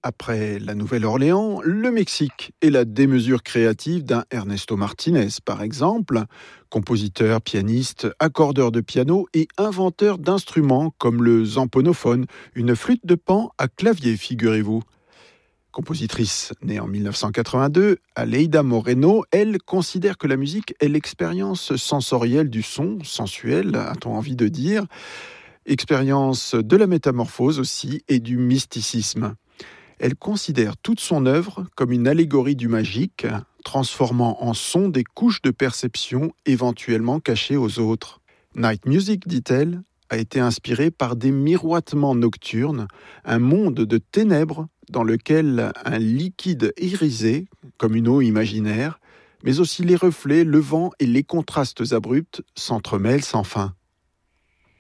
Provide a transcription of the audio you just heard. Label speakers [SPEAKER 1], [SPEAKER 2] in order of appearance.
[SPEAKER 1] Après la Nouvelle-Orléans, le Mexique et la démesure créative d'un Ernesto Martinez, par exemple, compositeur, pianiste, accordeur de piano et inventeur d'instruments comme le zamponophone, une flûte de pan à clavier, figurez-vous. Compositrice née en 1982, Aleida Moreno, elle considère que la musique est l'expérience sensorielle du son, sensuelle, a-t-on envie de dire, expérience de la métamorphose aussi et du mysticisme. Elle considère toute son œuvre comme une allégorie du magique, transformant en son des couches de perception éventuellement cachées aux autres. Night Music, dit-elle, a été inspirée par des miroitements nocturnes, un monde de ténèbres dans lequel un liquide irisé, comme une eau imaginaire, mais aussi les reflets, le vent et les contrastes abrupts s'entremêlent sans fin.